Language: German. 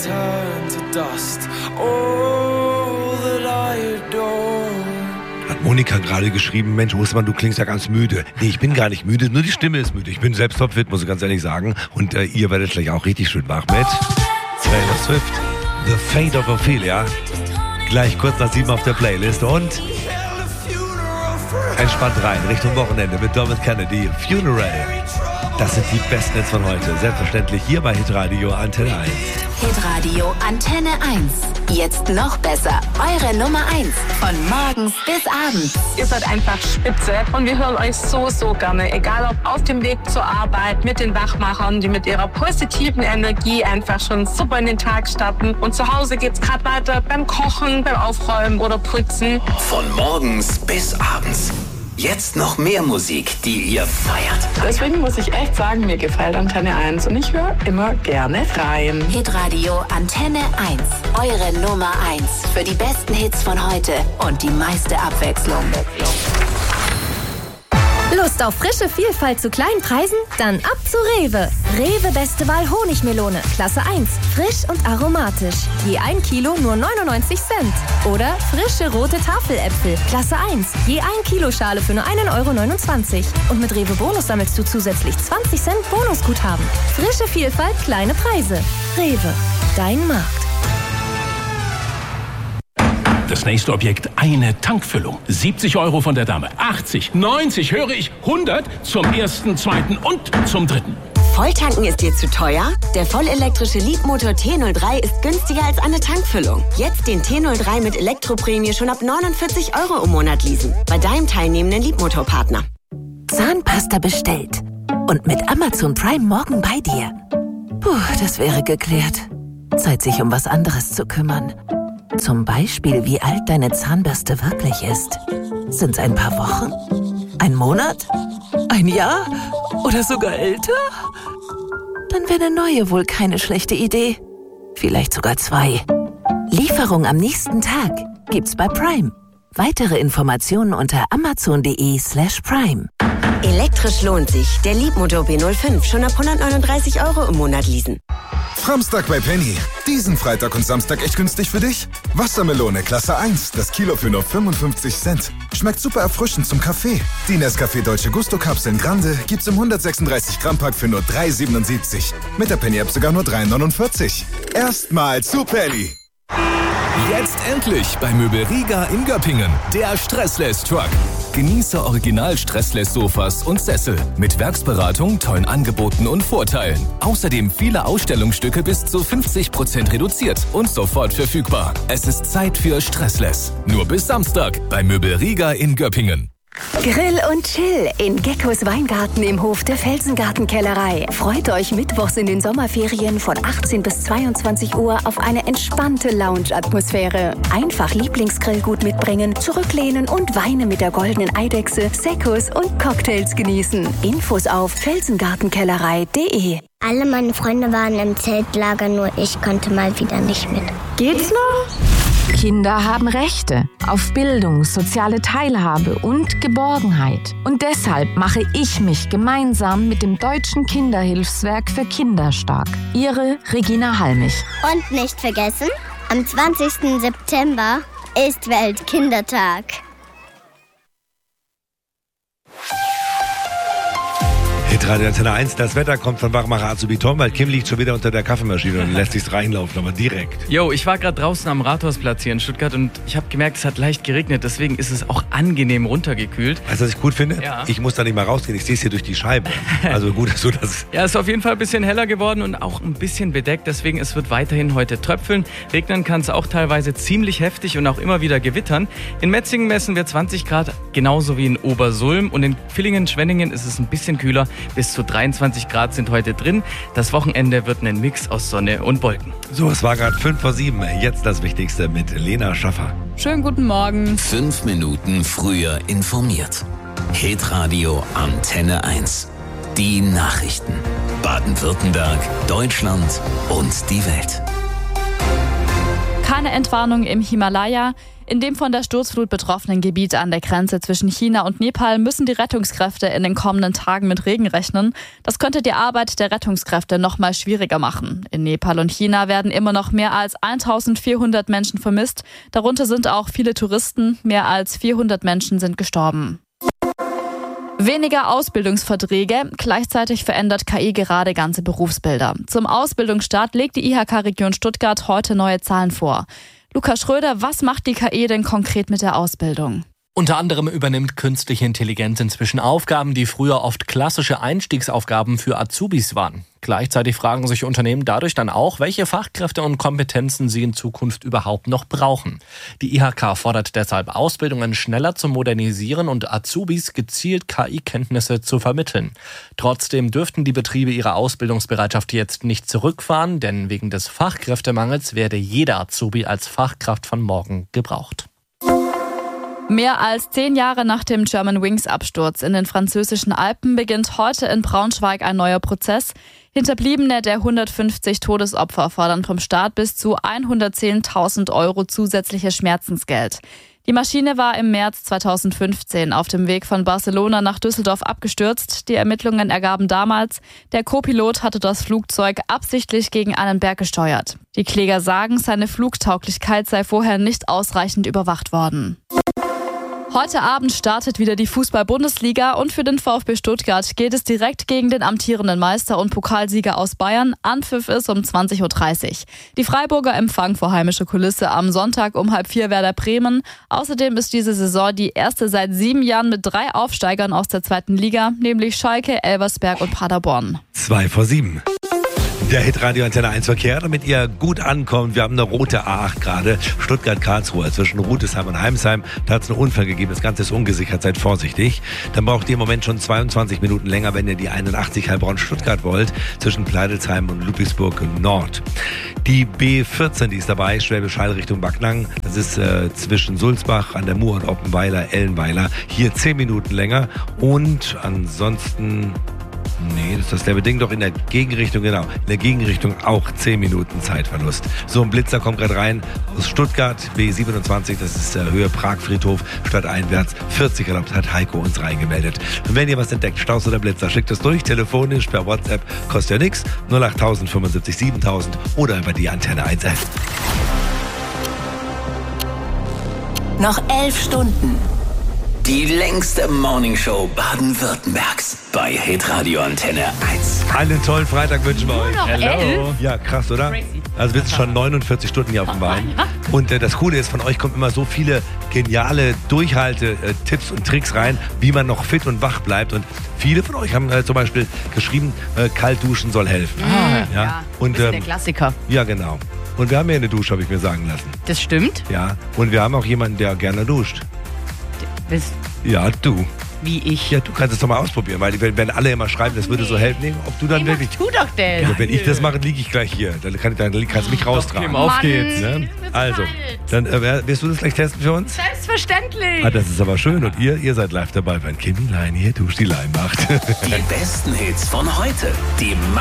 turn to dust. All that I adore. Hat Monika gerade geschrieben, Mensch, Husmann, du klingst ja ganz müde. Nee, ich bin gar nicht müde, nur die Stimme ist müde. Ich bin selbst topfit, muss ich ganz ehrlich sagen. Und ihr werdet gleich auch richtig schön wach mit Taylor Swift, The Fate of Ophelia. Gleich kurz nach 7 auf der Playlist und entspannt rein, Richtung Wochenende mit Dermot Kennedy, Funeral. Das sind die besten Hits von heute. Selbstverständlich hier bei Hitradio Antenne 1. Hitradio Antenne 1. Jetzt noch besser. Eure Nummer 1. Von morgens bis abends. Ihr seid einfach spitze und wir hören euch so, so gerne. Egal ob auf dem Weg zur Arbeit, mit den Wachmachern, die mit ihrer positiven Energie einfach schon super in den Tag starten. Und zu Hause geht's gerade weiter beim Kochen, beim Aufräumen oder Putzen. Von morgens bis abends. Jetzt noch mehr Musik, die ihr feiert. Deswegen muss ich echt sagen, mir gefällt Antenne 1 und ich höre immer gerne rein. Hitradio Antenne 1. Eure Nummer 1 für die besten Hits von heute und die meiste Abwechslung. Lust auf frische Vielfalt zu kleinen Preisen? Dann ab zu Rewe. Rewe Beste Wahl Honigmelone, Klasse 1, frisch und aromatisch. Je 1 Kilo nur 99 Cent. Oder frische rote Tafeläpfel, Klasse 1, je 1 Kilo Schale für nur 1,29 €. Und mit Rewe Bonus sammelst du zusätzlich 20 Cent Bonusguthaben. Frische Vielfalt, kleine Preise. Rewe, dein Markt. Das nächste Objekt, eine Tankfüllung. 70 € von der Dame. 80, 90, höre ich, 100 zum ersten, zweiten und zum dritten. Volltanken ist dir zu teuer? Der vollelektrische Leapmotor T03 ist günstiger als eine Tankfüllung. Jetzt den T03 mit Elektroprämie schon ab 49 € im Monat leasen. Bei deinem teilnehmenden Leapmotor-Partner. Zahnpasta bestellt. Und mit Amazon Prime morgen bei dir. Puh, das wäre geklärt. Zeit, sich um was anderes zu kümmern. Zum Beispiel, wie alt deine Zahnbürste wirklich ist. Sind's ein paar Wochen? Ein Monat? Ein Jahr? Oder sogar älter? Dann wäre eine neue wohl keine schlechte Idee. Vielleicht sogar 2. Lieferung am nächsten Tag gibt's bei Prime. Weitere Informationen unter amazon.de/prime. Elektrisch lohnt sich. Der Leapmotor B05 schon ab 139 € im Monat leasen. Samstag bei Penny. Diesen Freitag und Samstag echt günstig für dich? Wassermelone Klasse 1, das Kilo für nur 55 Cent. Schmeckt super erfrischend zum Kaffee. Die Nescafé Dolce Gusto Kapseln Grande gibt's im 136 Gramm Pack für nur 3,77. Mit der Penny App sogar nur 3,49. Erstmal zu Penny. Jetzt endlich bei Möbel Riga in Göppingen. Der Stressless-Truck. Genieße Original-Stressless-Sofas und Sessel. Mit Werksberatung, tollen Angeboten und Vorteilen. Außerdem viele Ausstellungsstücke bis zu 50% reduziert und sofort verfügbar. Es ist Zeit für Stressless. Nur bis Samstag bei Möbel Riga in Göppingen. Grill und Chill in Geckos Weingarten im Hof der Felsengartenkellerei. Freut euch mittwochs in den Sommerferien von 18 bis 22 Uhr auf eine entspannte Lounge-Atmosphäre. Einfach Lieblingsgrillgut mitbringen, zurücklehnen und Weine mit der goldenen Eidechse, Seccos und Cocktails genießen. Infos auf felsengartenkellerei.de. Alle meine Freunde waren im Zeltlager, nur ich konnte mal wieder nicht mit. Geht's noch? Kinder haben Rechte auf Bildung, soziale Teilhabe und Geborgenheit. Und deshalb mache ich mich gemeinsam mit dem Deutschen Kinderhilfswerk für Kinder stark. Ihre Regina Halmich. Und nicht vergessen, am 20. September ist Weltkindertag. Hitradio Antenne 1, das Wetter kommt von Wachmacher Azubi Tom, weil Kim liegt schon wieder unter der Kaffeemaschine und lässt sich's reinlaufen, aber direkt. Jo, ich war gerade draußen am Rathausplatz hier in Stuttgart und ich habe gemerkt, es hat leicht geregnet, deswegen ist es auch angenehm runtergekühlt. Weißt du, was ich gut finde? Ja. Ich muss da nicht mal rausgehen, ich sehe es hier durch die Scheibe. Also gut, dass du das... Ja, es ist auf jeden Fall ein bisschen heller geworden und auch ein bisschen bedeckt, deswegen es wird weiterhin heute tröpfeln. Regnen kann es auch teilweise ziemlich heftig und auch immer wieder gewittern. In Metzingen messen wir 20 Grad, genauso wie in Obersulm, und in Villingen-Schwenningen ist es ein bisschen kühler, bis zu 23 Grad sind heute drin. Das Wochenende wird ein Mix aus Sonne und Wolken. So, es war gerade 5:07. Jetzt das Wichtigste mit Lena Schaffer. Schönen guten Morgen. 5 Minuten früher informiert. Hitradio Antenne 1. Die Nachrichten. Baden-Württemberg, Deutschland und die Welt. Keine Entwarnung im Himalaya. In dem von der Sturzflut betroffenen Gebiet an der Grenze zwischen China und Nepal müssen die Rettungskräfte in den kommenden Tagen mit Regen rechnen. Das könnte die Arbeit der Rettungskräfte noch mal schwieriger machen. In Nepal und China werden immer noch mehr als 1400 Menschen vermisst. Darunter sind auch viele Touristen. Mehr als 400 Menschen sind gestorben. Weniger Ausbildungsverträge. Gleichzeitig verändert KI gerade ganze Berufsbilder. Zum Ausbildungsstart legt die IHK-Region Stuttgart heute neue Zahlen vor. Lukas Schröder, was macht die KI denn konkret mit der Ausbildung? Unter anderem übernimmt künstliche Intelligenz inzwischen Aufgaben, die früher oft klassische Einstiegsaufgaben für Azubis waren. Gleichzeitig fragen sich Unternehmen dadurch dann auch, welche Fachkräfte und Kompetenzen sie in Zukunft überhaupt noch brauchen. Die IHK fordert deshalb Ausbildungen schneller zu modernisieren und Azubis gezielt KI-Kenntnisse zu vermitteln. Trotzdem dürften die Betriebe ihre Ausbildungsbereitschaft jetzt nicht zurückfahren, denn wegen des Fachkräftemangels werde jeder Azubi als Fachkraft von morgen gebraucht. Mehr als 10 Jahre nach dem Germanwings-Absturz in den französischen Alpen beginnt heute in Braunschweig ein neuer Prozess. Hinterbliebene der 150 Todesopfer fordern vom Staat bis zu 110.000 € zusätzliches Schmerzensgeld. Die Maschine war im März 2015 auf dem Weg von Barcelona nach Düsseldorf abgestürzt. Die Ermittlungen ergaben damals, der Co-Pilot hatte das Flugzeug absichtlich gegen einen Berg gesteuert. Die Kläger sagen, seine Flugtauglichkeit sei vorher nicht ausreichend überwacht worden. Heute Abend startet wieder die Fußball-Bundesliga und für den VfB Stuttgart geht es direkt gegen den amtierenden Meister und Pokalsieger aus Bayern. Anpfiff ist um 20.30 Uhr. Die Freiburger empfangen vor heimischer Kulisse am Sonntag um 3:30 Werder Bremen. Außerdem ist diese Saison die erste seit 7 Jahren mit 3 Aufsteigern aus der 2. Liga, nämlich Schalke, Elversberg und Paderborn. 2:07. Der Hitradio Antenne 1 Verkehr, damit ihr gut ankommt. Wir haben eine rote A8 gerade, Stuttgart-Karlsruhe, zwischen Rudesheim und Heimsheim. Da hat es einen Unfall gegeben, das Ganze ist ungesichert, seid vorsichtig. Dann braucht ihr im Moment schon 22 Minuten länger, wenn ihr die 81 Heilbronn-Stuttgart wollt, zwischen Pleidelsheim und Ludwigsburg Nord. Die B14, die ist dabei, Schwäbisch Hall Richtung Backnang. Das ist zwischen Sulzbach an der Mur und Oppenweiler, Ellenweiler. Hier 10 Minuten länger und ansonsten... Nee, das ist dasselbe Ding, doch in der Gegenrichtung, genau. In der Gegenrichtung auch 10 Minuten Zeitverlust. So, ein Blitzer kommt gerade rein aus Stuttgart, B27, das ist Höhe Pragfriedhof, stadteinwärts. 40 erlaubt, hat Heiko uns reingemeldet. Und wenn ihr was entdeckt, Staus oder Blitzer, schickt es durch, telefonisch, per WhatsApp, kostet ja nichts. 08000 75 7000 oder über die Antenne 1 App. Noch 11 Stunden. Die längste Morningshow Baden-Württembergs bei Hitradio Antenne 1. Einen tollen Freitag wünschen wir euch. Noch 11? Ja, krass, oder? Crazy. Also wir sind schon 49 Stunden hier auf dem Bein. Und das Coole ist, von euch kommen immer so viele geniale Durchhalte-Tipps und Tricks rein, wie man noch fit und wach bleibt. Und viele von euch haben zum Beispiel geschrieben, kalt duschen soll helfen. Ja. Und, der Klassiker. Ja, genau. Und wir haben ja eine Dusche, habe ich mir sagen lassen. Das stimmt. Ja. Und wir haben auch jemanden, der gerne duscht. Ja, du. Wie ich? Ja, du kannst es doch mal ausprobieren, weil wenn alle immer schreiben, das würde so helfen, nee, ob du dann wirklich... Tu doch das. Ja, wenn ich das mache, liege ich gleich hier. Dann kannst du mich raustragen. Auf geht's. Ne? Also, dann wirst du das gleich testen für uns? Selbstverständlich. Ah, das ist aber schön. Und ihr seid live dabei, wenn Kimi Lein hier Dusch die Lein macht. Die besten Hits von heute. Die